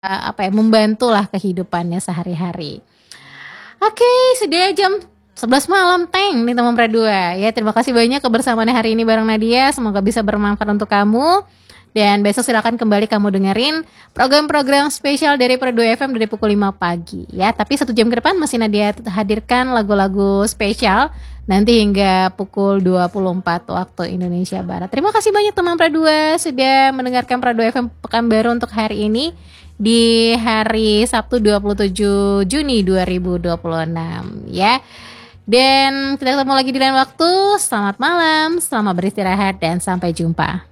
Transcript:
membantulah kehidupannya sehari-hari. Oke, sudah jam 11 malam, Teng, nih teman Pra2. Ya, terima kasih banyak kebersamaannya hari ini bareng Nadia. Semoga bisa bermanfaat untuk kamu. Dan besok silakan kembali kamu dengerin program-program spesial dari Pra2 FM dari pukul 5 pagi. Ya, tapi 1 jam ke depan masih Nadia hadirkan lagu-lagu spesial nanti hingga pukul 24 waktu Indonesia Barat. Terima kasih banyak teman Pra2 sudah mendengarkan Pra2 FM Pekanbaru untuk hari ini di hari Sabtu 27 Juni 2026 ya. Dan kita ketemu lagi di lain waktu. Selamat malam, selamat beristirahat dan sampai jumpa.